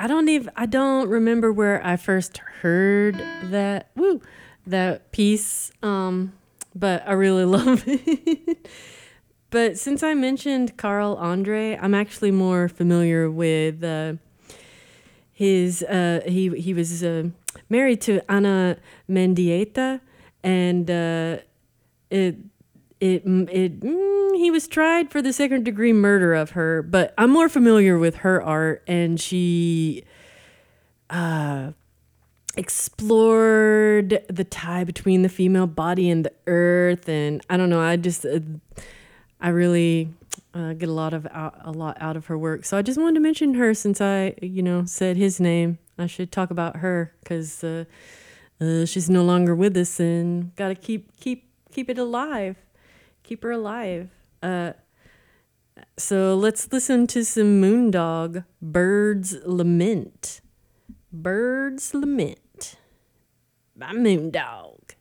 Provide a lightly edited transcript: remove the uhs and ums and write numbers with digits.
I don't remember where I first heard that piece. But I really love it. But since I mentioned Carl Andre, I'm actually more familiar with his. He was married to Ana Mendieta, and he was tried for the second degree murder of her. But I'm more familiar with her art, and she explored the tie between the female body and the earth, and I don't know. I really get a lot out of her work. So I just wanted to mention her since I said his name. I should talk about her because she's no longer with us, and gotta keep it alive, keep her alive. So let's listen to some Moondog, Birds Lament. Birds Lament by Moondog.